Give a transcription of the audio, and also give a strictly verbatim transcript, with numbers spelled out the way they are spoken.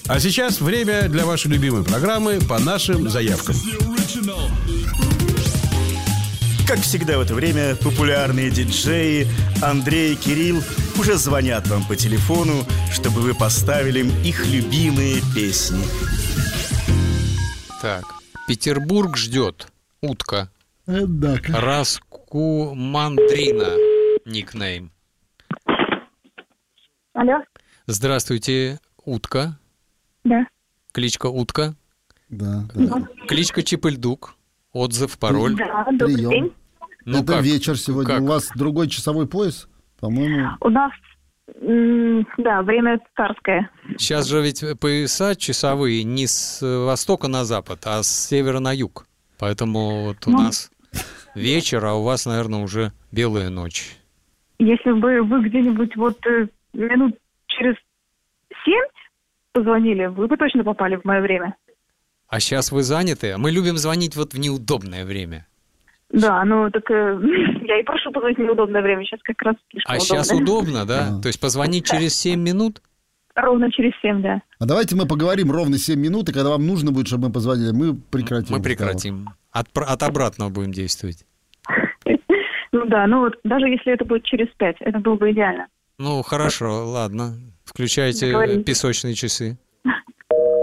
А сейчас время для вашей любимой программы «По нашим заявкам». Как всегда в это время популярные диджеи Андрей и Кирилл уже звонят вам по телефону, чтобы вы поставили им их любимые песни. Так, Петербург ждет. Утка. Да, как... Раскумандрина. Никнейм. Алло. Здравствуйте, Утка. Да. Кличка Утка. Да, да. Кличка Чипыльдук. Отзыв, пароль. Да, добрый Прием. день. Ну Это как? вечер сегодня. Как? У вас другой часовой пояс, по-моему. У нас, м, да, время царское. Сейчас же ведь пояса часовые не с востока на запад, а с севера на юг. Поэтому вот у Ну. нас вечер, а у вас, наверное, уже белая ночь. Если бы вы где-нибудь вот э, минут через семь позвонили, вы бы точно попали в мое время. А сейчас вы заняты? Мы любим звонить вот в неудобное время. Да, ну так э, я и прошу позвонить в неудобное время. Сейчас как раз слишком А удобно. сейчас удобно, да? Да. То есть позвонить через семь минут? Ровно через семь, да. А давайте мы поговорим ровно семь минут, и когда вам нужно будет, чтобы мы позвонили, мы прекратим. Мы прекратим. От, от обратного будем действовать. Ну да, ну вот даже если это будет через пять, это было бы идеально. Ну, хорошо, ладно. Включайте Договорились. песочные часы.